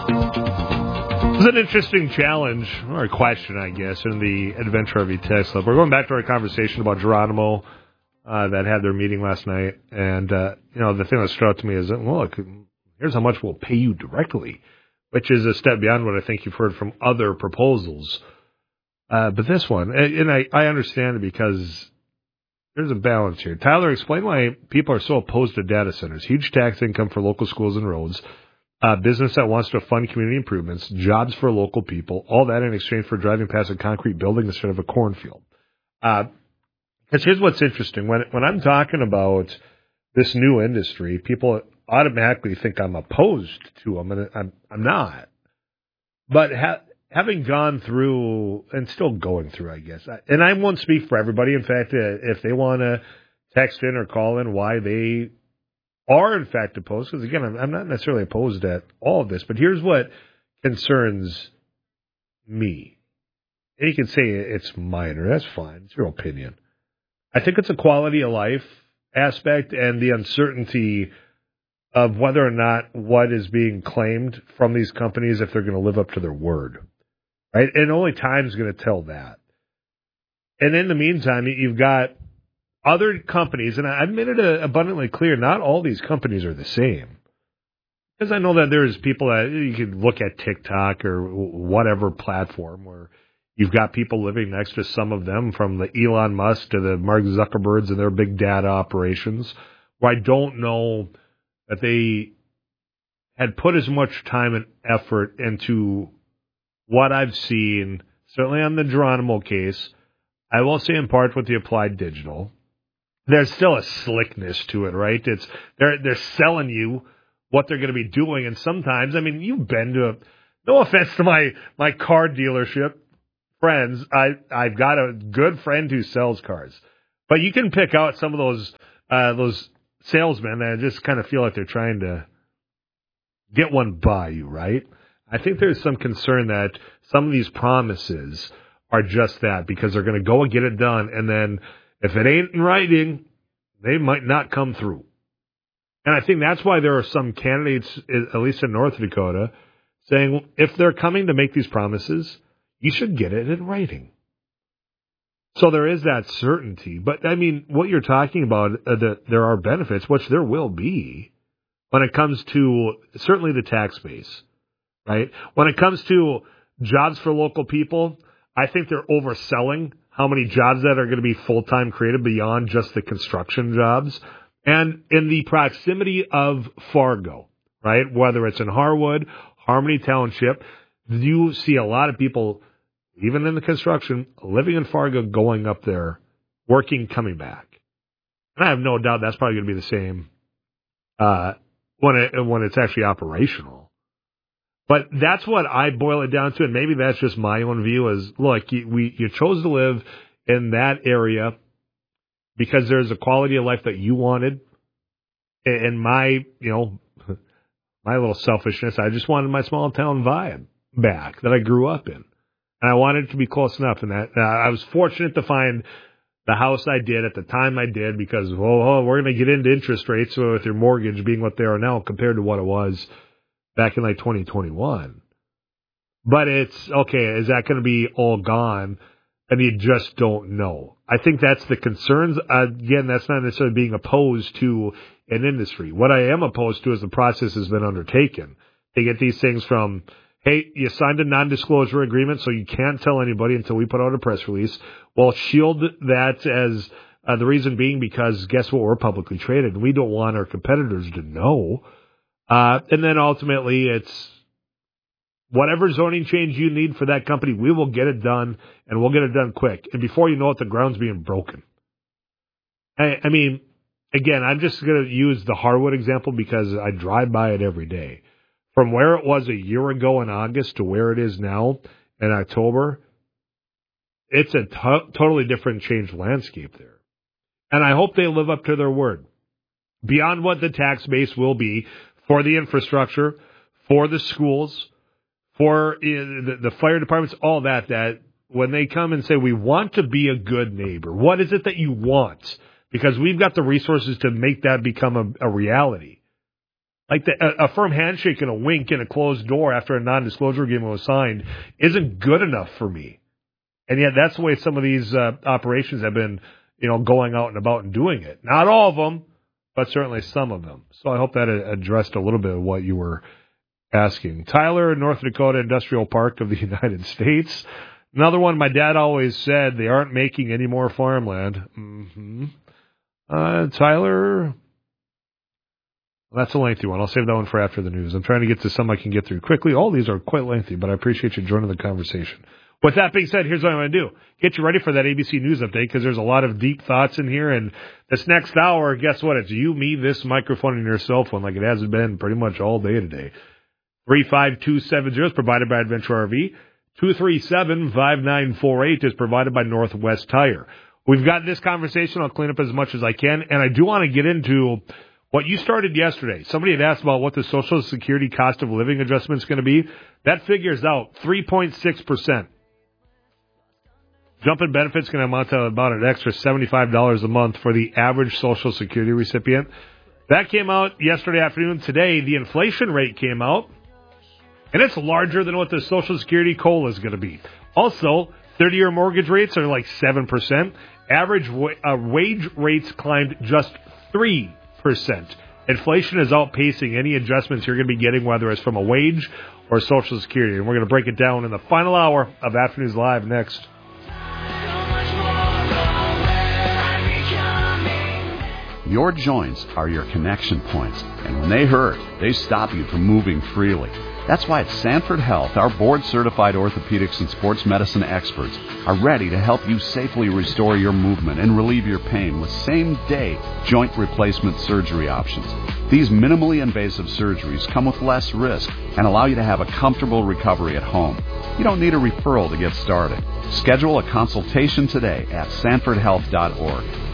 It's an interesting challenge, or question, I guess, in the Adventure RV text club. We're going back to our conversation about Geronimo that had their meeting last night. And, the thing that struck to me is, look, here's how much we'll pay you directly, which is a step beyond what I think you've heard from other proposals. But this one, and I understand it because there's a balance here. Tyler, explain why people are so opposed to data centers. Huge tax income for local schools and roads. Business that wants to fund community improvements, jobs for local people, all that in exchange for driving past a concrete building instead of a cornfield. Because here's what's interesting. When I'm talking about this new industry, people automatically think I'm opposed to them, and I'm not. But having gone through, and still going through, I guess, and I won't speak for everybody. In fact, if they want to text in or call in why they are in fact opposed, because again, I'm not necessarily opposed at all of this, but here's what concerns me. And you can say it's minor, that's fine, it's your opinion. I think it's a quality of life aspect and the uncertainty of whether or not what is being claimed from these companies, if they're going to live up to their word, right? And only time's going to tell that. And in the meantime, you've got other companies, and I've made it abundantly clear, not all these companies are the same. Because I know that there's people that you can look at TikTok or whatever platform where you've got people living next to some of them, from the Elon Musk to the Mark Zuckerbergs and their big data operations, where I don't know that they had put as much time and effort into what I've seen, certainly on the Geronimo case. I will say in part with the Applied Digital. There's still a slickness to it, right? It's they're selling you what they're going to be doing, and sometimes, I mean, you've been to no offense to my car dealership friends, I've got a good friend who sells cars, but you can pick out some of those salesmen that just kind of feel like they're trying to get one by you, right? I think there's some concern that some of these promises are just that, because they're going to go and get it done, and then if it ain't in writing, they might not come through. And I think that's why there are some candidates, at least in North Dakota, saying if they're coming to make these promises, you should get it in writing. So there is that certainty. But, I mean, what you're talking about, that there are benefits, which there will be, when it comes to certainly the tax base, right? When it comes to jobs for local people, I think they're overselling how many jobs that are going to be full-time created beyond just the construction jobs. And in the proximity of Fargo, right, whether it's in Harwood, Harmony Township, you see a lot of people, even in the construction, living in Fargo, going up there, working, coming back. And I have no doubt that's probably going to be the same when it's actually operational. But that's what I boil it down to, and maybe that's just my own view, is, look, you chose to live in that area because there's a quality of life that you wanted. And my little selfishness, I just wanted my small town vibe back that I grew up in. And I wanted it to be close enough. And that I was fortunate to find the house I did at the time I did, because, we're going to get into interest rates with your mortgage being what they are now compared to what it was back in like 2021. But it's, okay, is that going to be all gone? And you just don't know. I think that's the concerns. Again, that's not necessarily being opposed to an industry. What I am opposed to is the process has been undertaken. They get these things from, hey, you signed a non-disclosure agreement, so you can't tell anybody until we put out a press release. Well, shield that as the reason being because, guess what, we're publicly traded, and we don't want our competitors to know. And then ultimately it's whatever zoning change you need for that company, we will get it done, and we'll get it done quick. And before you know it, the ground's being broken. I mean, again, I'm just going to use the Harwood example because I drive by it every day. From where it was a year ago in August to where it is now in October, it's a totally different changed landscape there. And I hope they live up to their word. Beyond what the tax base will be for the infrastructure, for the schools, for the fire departments, all that when they come and say, we want to be a good neighbor, what is it that you want? Because we've got the resources to make that become a reality. Like a firm handshake and a wink and a closed door after a non-disclosure agreement was signed isn't good enough for me. And yet that's the way some of these operations have been, going out and about and doing it. Not all of them, but certainly some of them. So I hope that addressed a little bit of what you were asking. Tyler, North Dakota Industrial Park of the United States. Another one, my dad always said they aren't making any more farmland. Tyler, that's a lengthy one. I'll save that one for after the news. I'm trying to get to some I can get through quickly. All these are quite lengthy, but I appreciate you joining the conversation. With that being said, here's what I'm going to do. Get you ready for that ABC News update because there's a lot of deep thoughts in here. And this next hour, guess what? It's you, me, this microphone, and your cell phone like it has been pretty much all day today. 35270 is provided by Adventure RV. 237-5948 is provided by Northwest Tire. We've got this conversation. I'll clean up as much as I can. And I do want to get into what you started yesterday. Somebody had asked about what the Social Security cost of living adjustment is going to be. That figures out 3.6%. Jump in benefits going to amount to about an extra $75 a month for the average Social Security recipient. That came out yesterday afternoon. Today, the inflation rate came out, and it's larger than what the Social Security COLA is going to be. Also, 30-year mortgage rates are like 7%. Average wage rates climbed just 3%. Inflation is outpacing any adjustments you're going to be getting, whether it's from a wage or Social Security. And we're going to break it down in the final hour of Afternoons Live next. Your joints are your connection points, and when they hurt, they stop you from moving freely. That's why at Sanford Health, our board-certified orthopedics and sports medicine experts are ready to help you safely restore your movement and relieve your pain with same-day joint replacement surgery options. These minimally invasive surgeries come with less risk and allow you to have a comfortable recovery at home. You don't need a referral to get started. Schedule a consultation today at sanfordhealth.org.